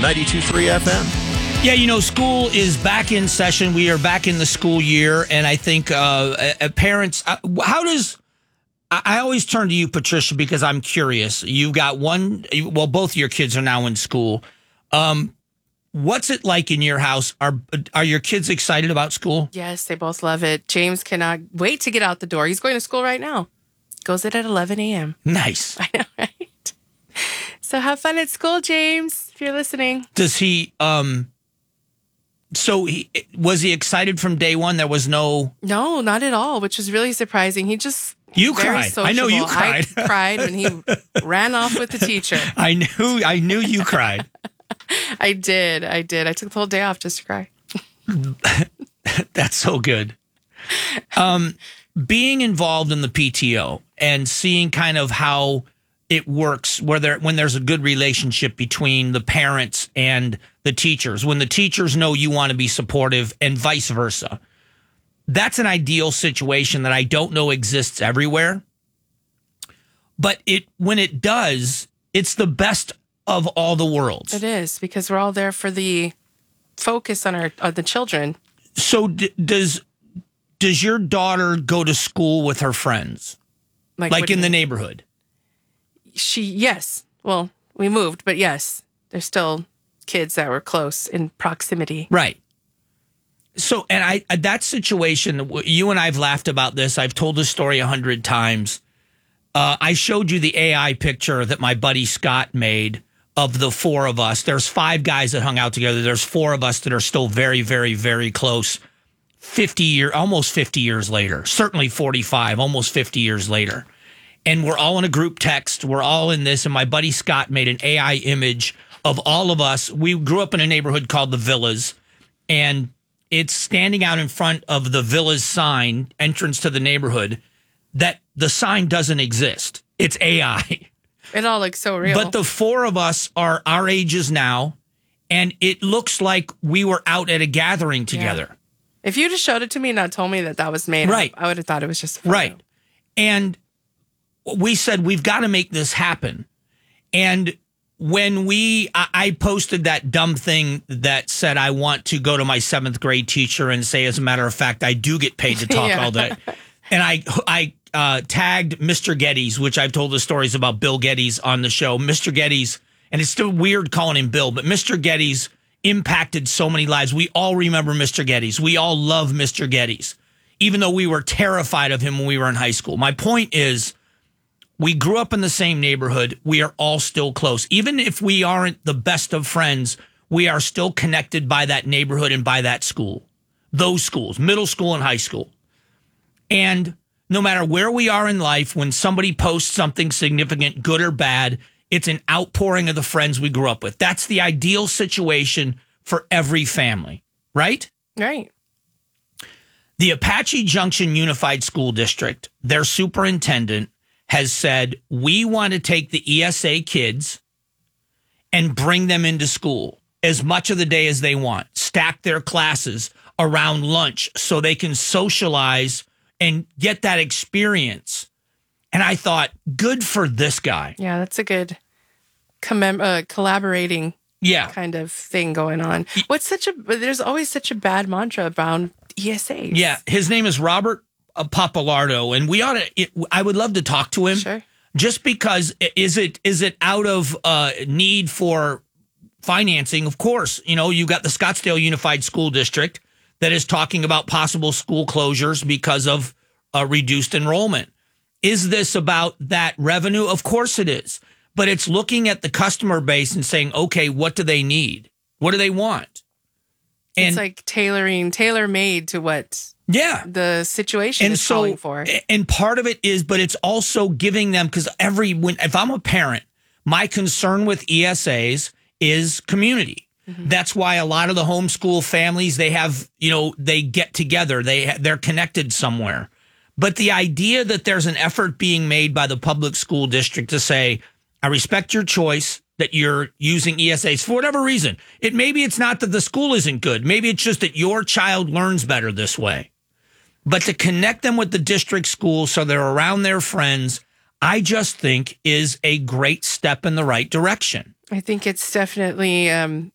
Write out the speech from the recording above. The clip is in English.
92.3 FM. Yeah, you know, school is back in session. We are back in the school year. And I think parents, how does, I always turn to you, Patricia, because I'm curious. You've got both of your kids are now in school. What's it like in your house? Are your kids excited about school? Yes, they both love it. James cannot wait to get out the door. He's going to school right now. Goes in at 11 a.m. Nice. I know, right? So have fun at school, James, if you're listening. Does he, was he excited from day one? There was no... No, not at all, which was really surprising. He just... You cried. Sociable. I know you cried. I cried when he ran off with the teacher. I knew you cried. I did. I took the whole day off just to cry. That's so good. Being involved in the PTO and seeing kind of how it works, when there's a good relationship between the parents and the teachers, when the teachers know you want to be supportive and vice versa. That's an ideal situation that I don't know exists everywhere. But when it does, it's the best of all the worlds. It is, because we're all there for the focus on the children. So does your daughter go to school with her friends? Like in the neighborhood? Yes. Well, we moved, but yes, there's still kids that were close in proximity. Right. So, and that situation, you and I've laughed about this. I've told this story 100 times. I showed you the AI picture that my buddy Scott made of the four of us. There's 5 guys that hung out together. There's 4 of us that are still very, very, very close. Almost 50 years later, certainly 45, almost 50 years later. And we're all in a group text. We're all in this. And my buddy Scott made an AI image of all of us. We grew up in a neighborhood called the Villas, and it's standing out in front of the Villas sign, entrance to the neighborhood, that the sign doesn't exist. It's AI. It all looks so real. But the 4 of us are our ages now, and it looks like we were out at a gathering together. Yeah. If you just showed it to me and not told me that was made right. up, I would have thought it was just a photo. Right. And we said, we've got to make this happen. And when I posted that dumb thing that said, I want to go to my 7th grade teacher and say, as a matter of fact, I do get paid to talk all day. And I tagged Mr. Geddes, which I've told the stories about Bill Geddes on the show. Mr. Geddes, and it's still weird calling him Bill, but Mr. Geddes impacted so many lives. We all remember Mr. Geddes. We all love Mr. Geddes, even though we were terrified of him when we were in high school. My point is, we grew up in the same neighborhood. We are all still close. Even if we aren't the best of friends, we are still connected by that neighborhood and by that school. Those schools, middle school and high school. And no matter where we are in life, when somebody posts something significant, good or bad, it's an outpouring of the friends we grew up with. That's the ideal situation for every family, right? Right. The Apache Junction Unified School District, their superintendent, has said, we want to take the ESA kids and bring them into school as much of the day as they want, stack their classes around lunch so they can socialize and get that experience. And I thought, good for this guy. Yeah, that's a good collaborating kind of thing going on. There's always such a bad mantra around ESAs. Yeah, his name is Robert Papalardo, and I would love to talk to him. Sure. Just because, is it out of need for financing? Of course, you got the Scottsdale Unified School District that is talking about possible school closures because of reduced enrollment. Is this about that revenue? Of course it is. But it's looking at the customer base and saying, okay, what do they need? What do they want? And it's like tailor-made to what the situation is calling for. And part of it is, but it's also giving them, because if I'm a parent, my concern with ESAs is community. Mm-hmm. That's why a lot of the homeschool families, they have, they get together, they're connected somewhere. But the idea that there's an effort being made by the public school district to say, I respect your choice that you're using ESAs for whatever reason. Maybe it's not that the school isn't good. Maybe it's just that your child learns better this way. But to connect them with the district school so they're around their friends, I just think is a great step in the right direction. I think it's definitely